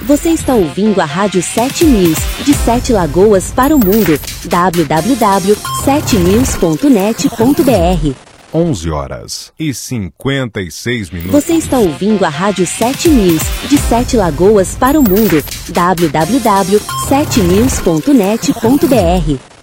Você está ouvindo a Rádio 7 News, de 7 Lagoas para o mundo. www.7news.net.br 11h56. Você está ouvindo a Rádio 7 News, de 7 Lagoas para o mundo. www.7news.net.br